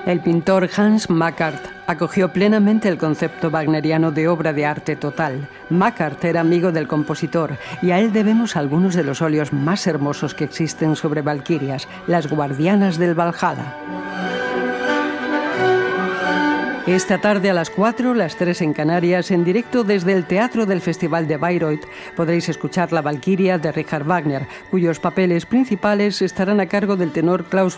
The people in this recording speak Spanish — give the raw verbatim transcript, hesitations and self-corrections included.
El pintor Hans Makart acogió plenamente el concepto wagneriano de obra de arte total. Makart era amigo del compositor y a él debemos algunos de los óleos más hermosos que existen sobre valquirias, las guardianas del Valhalla. Esta tarde a las cuatro, las tres en Canarias, en directo desde el Teatro del Festival de Bayreuth, podréis escuchar La Valquiria de Richard Wagner, cuyos papeles principales estarán a cargo del tenor Klaus